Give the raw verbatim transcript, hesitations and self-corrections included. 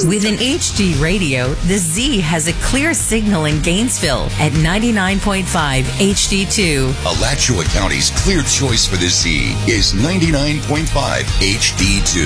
With an H D radio, the Z has a clear signal in Gainesville at ninety-nine point five H D two. Alachua County's clear choice for the Z is ninety-nine point five H D two.